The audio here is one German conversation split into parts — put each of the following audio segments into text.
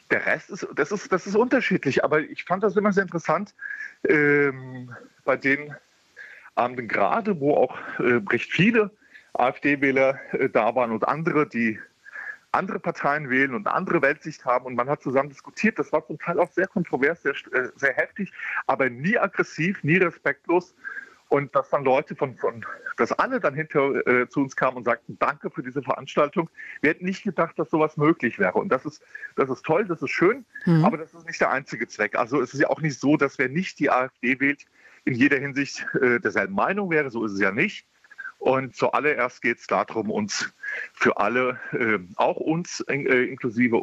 Der Rest das ist unterschiedlich, aber ich fand das immer sehr interessant, bei den Abenden gerade, wo auch recht viele AfD-Wähler da waren und andere, die andere Parteien wählen und eine andere Weltsicht haben und man hat zusammen diskutiert. Das war zum Teil auch sehr kontrovers, sehr heftig, aber nie aggressiv, nie respektlos. Und dass dann Leute dass alle dann hinter zu uns kamen und sagten, danke für diese Veranstaltung. Wir hätten nicht gedacht, dass sowas möglich wäre. Und das ist toll, das ist schön, Mhm. aber das ist nicht der einzige Zweck. Also es ist ja auch nicht so, dass wer nicht die AfD wählt, in jeder Hinsicht derselben Meinung wäre. So ist es ja nicht. Und zuallererst geht es darum, uns für alle, auch uns inklusive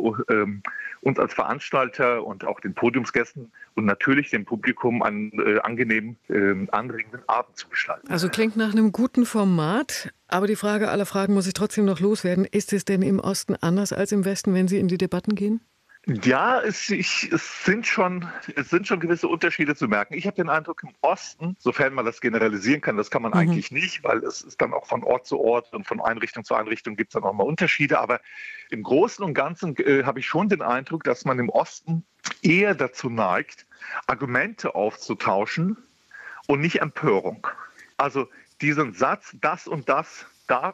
uns als Veranstalter und auch den Podiumsgästen und natürlich dem Publikum einen angenehmen, anregenden Abend zu gestalten. Also klingt nach einem guten Format, aber die Frage aller Fragen muss ich trotzdem noch loswerden. Ist es denn im Osten anders als im Westen, wenn Sie in die Debatten gehen? Ja, es sind schon gewisse Unterschiede zu merken. Ich habe den Eindruck, im Osten, sofern man das generalisieren kann, das kann man Mhm. eigentlich nicht, weil es ist dann auch von Ort zu Ort und von Einrichtung zu Einrichtung gibt es dann auch mal Unterschiede. Aber im Großen und Ganzen habe ich schon den Eindruck, dass man im Osten eher dazu neigt, Argumente aufzutauschen und nicht Empörung. Also diesen Satz, das und das,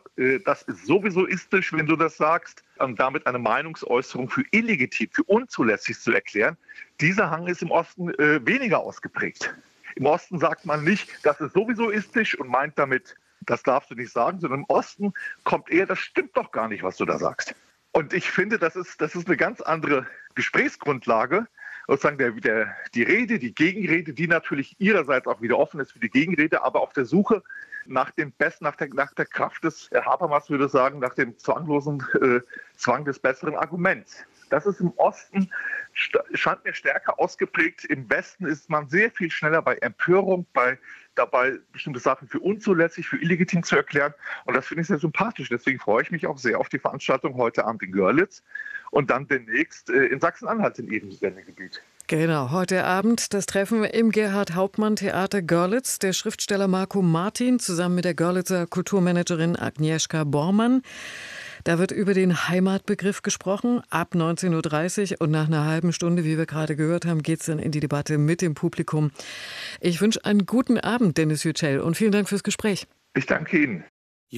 das ist sowieso istisch, wenn du das sagst, und damit eine Meinungsäußerung für illegitim, für unzulässig zu erklären, dieser Hang ist im Osten weniger ausgeprägt. Im Osten sagt man nicht, das ist sowieso istisch und meint damit, das darfst du nicht sagen, sondern im Osten kommt eher, das stimmt doch gar nicht, was du da sagst. Und ich finde, das ist eine ganz andere Gesprächsgrundlage, sozusagen die Rede, die Gegenrede, die natürlich ihrerseits auch wieder offen ist für die Gegenrede, aber auf der Suche nach dem Besten, nach der Kraft des, Herr Habermas würde sagen, nach dem zwanglosen Zwang des besseren Arguments. Das ist im Osten, scheint mir stärker ausgeprägt. Im Westen ist man sehr viel schneller bei Empörung, dabei bestimmte Sachen für unzulässig, für illegitim zu erklären. Und das finde ich sehr sympathisch. Deswegen freue ich mich auch sehr auf die Veranstaltung heute Abend in Görlitz und dann demnächst in Sachsen-Anhalt in Ihrem Sendegebiet. Genau, heute Abend das Treffen im Gerhard-Hauptmann-Theater Görlitz. Der Schriftsteller Marco Martin zusammen mit der Görlitzer Kulturmanagerin Agnieszka Bormann. Da wird über den Heimatbegriff gesprochen, ab 19:30 Uhr. Und nach einer halben Stunde, wie wir gerade gehört haben, geht es dann in die Debatte mit dem Publikum. Ich wünsche einen guten Abend, Dennis Yücel, und vielen Dank fürs Gespräch. Ich danke Ihnen.